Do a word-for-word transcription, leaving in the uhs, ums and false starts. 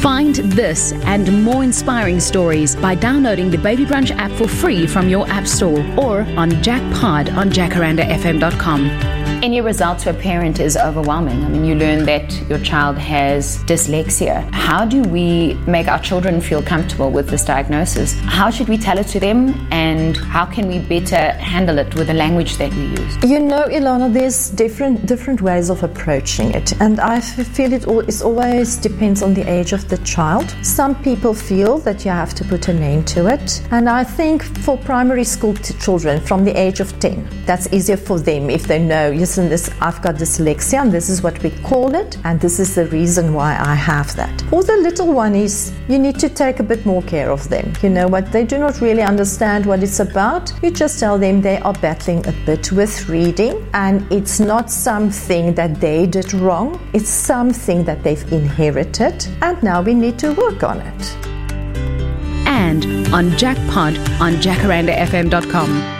Find this and more inspiring stories by downloading the Baby Brunch app for free from your app store or on Jackpod on jacaranda f m dot com. Any result to a parent is overwhelming. I mean, you learn that your child has dyslexia. How do we make our children feel comfortable with this diagnosis? How should we tell it to them, and how can we better handle it with the language that we use? You know, Ilana, there's different different ways of approaching it, and I feel it all, it always depends on the age of the child. Some people feel that you have to put a name to it, and I think for primary school t- children from the age of ten, that's easier for them if they know, listen, this, I've got dyslexia and this is what we call it, and this is the reason why I have that. For the little one is, you need to take a bit more care of them. You know what, they do not really understand what it's about. You just tell them they are battling a bit with reading, and it's not something that they did wrong, it's something that they've inherited, and now we need to work on it. And on Jackpod on jacaranda f m dot com.